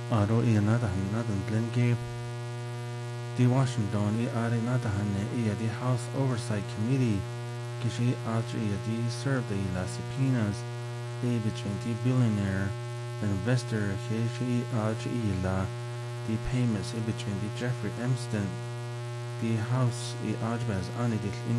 Aro Ianadahan Glencape. The Washington Arinadahan the House Oversight Committee Kishi Adri served the subpoenas between the billionaire investor Kishi Adri the payments between the Jeffrey Epstein the House Ajbaz Anidil